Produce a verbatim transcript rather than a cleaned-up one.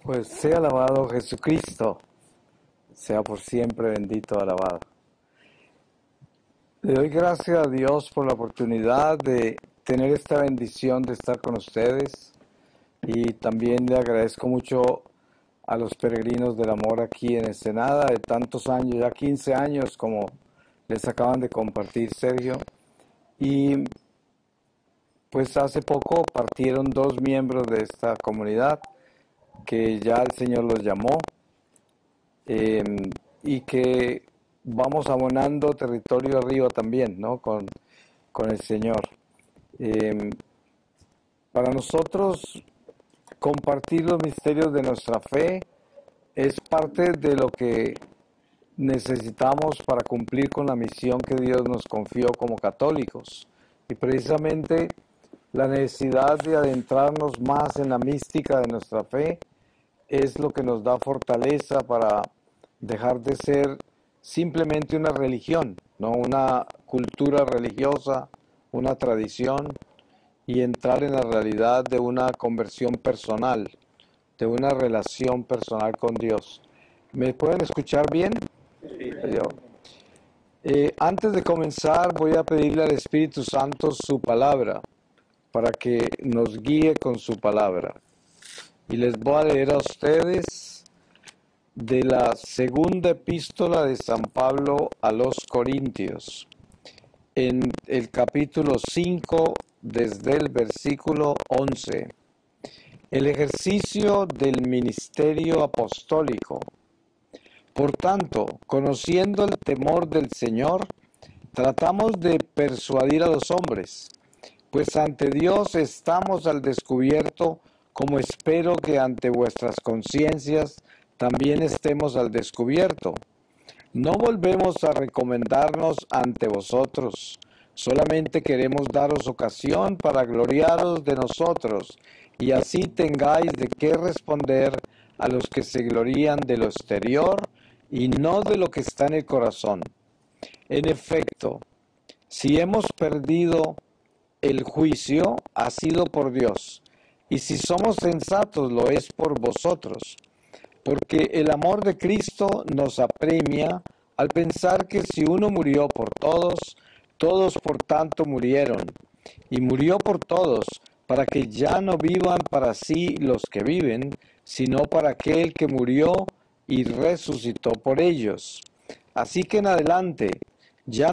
Pues sea alabado Jesucristo, sea por siempre bendito, alabado. Le doy gracias a Dios por la oportunidad de tener esta bendición de estar con ustedes y también le agradezco mucho a los peregrinos del amor aquí en Ensenada de tantos años, ya quince años como les acaban de compartir Sergio. Y pues hace poco partieron dos miembros de esta comunidad que ya el Señor los llamó eh, y que vamos abonando territorio arriba también, ¿no? Con, con el Señor. Eh, para nosotros compartir los misterios de nuestra fe es parte de lo que necesitamos para cumplir con la misión que Dios nos confió como católicos. Y precisamente la necesidad de adentrarnos más en la mística de nuestra fe es lo que nos da fortaleza para dejar de ser simplemente una religión, no una cultura religiosa, una tradición, y entrar en la realidad de una conversión personal, de una relación personal con Dios. ¿Me pueden escuchar bien? Sí. Eh, antes de comenzar voy a pedirle al Espíritu Santo su palabra, para que nos guíe con su palabra. Y les voy a leer a ustedes de la segunda epístola de San Pablo a los Corintios, en el capítulo cinco, desde el versículo once. El ejercicio del ministerio apostólico. Por tanto, conociendo el temor del Señor, tratamos de persuadir a los hombres, pues ante Dios estamos al descubierto, como espero que ante vuestras conciencias también estemos al descubierto. No volvemos a recomendarnos ante vosotros, solamente queremos daros ocasión para gloriaros de nosotros, y así tengáis de qué responder a los que se glorían de lo exterior y no de lo que está en el corazón. En efecto, si hemos perdido el juicio, ha sido por Dios, y si somos sensatos, lo es por vosotros. Porque el amor de Cristo nos apremia al pensar que si uno murió por todos, todos por tanto murieron, y murió por todos, para que ya no vivan para sí los que viven, sino para aquel que murió y resucitó por ellos. Así que en adelante, ya